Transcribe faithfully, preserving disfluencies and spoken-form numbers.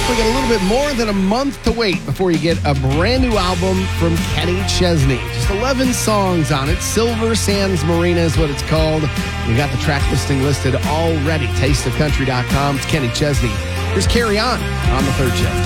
We got a little bit more than a month to wait before you get a brand new album from Kenny Chesney. Just eleven songs on it. Silver Sands Marina is what it's called. We got the track listing listed already. taste of country dot com. It's Kenny Chesney. Here's Carry On on the third shift.